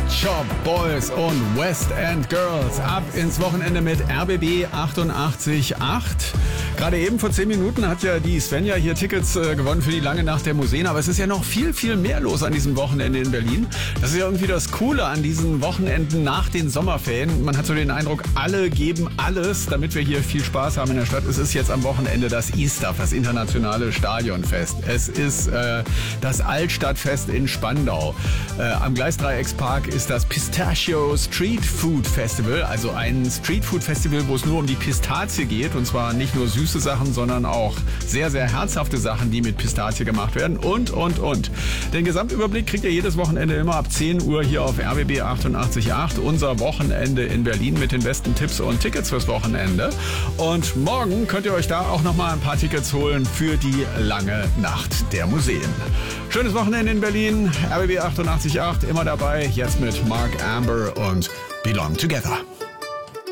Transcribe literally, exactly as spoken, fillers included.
Shop Boys und West End Girls. Ab ins Wochenende mit R B B achtundachtzig Komma acht. Gerade eben vor zehn Minuten hat ja die Svenja hier Tickets äh, gewonnen für die lange Nacht der Museen. Aber es ist ja noch viel, viel mehr los an diesem Wochenende in Berlin. Das ist ja irgendwie das Coole an diesen Wochenenden nach den Sommerferien. Man hat so den Eindruck, alle geben alles, damit wir hier viel Spaß haben in der Stadt. Es ist jetzt am Wochenende das E-Stuff, das internationale Stadionfest. Es ist äh, das Altstadtfest in Spandau. Äh, am Gleisdreieckspark ist das Pistachio Street Food Festival, also ein Street Food Festival, wo es nur um die Pistazie geht. Und zwar nicht nur süße Sachen, sondern auch sehr, sehr herzhafte Sachen, die mit Pistazie gemacht werden und, und, und. Den Gesamtüberblick kriegt ihr jedes Wochenende immer ab zehn Uhr hier auf R B B achtundachtzig Komma acht. Unser Wochenende in Berlin mit den besten Tipps und Tickets fürs Wochenende. Und morgen könnt ihr euch da auch nochmal ein paar Tickets holen für die lange Nacht der Museen. Schönes Wochenende in Berlin. R B B achtundachtzig Komma acht immer dabei. Jetzt mit Mark Amber und Belong Together.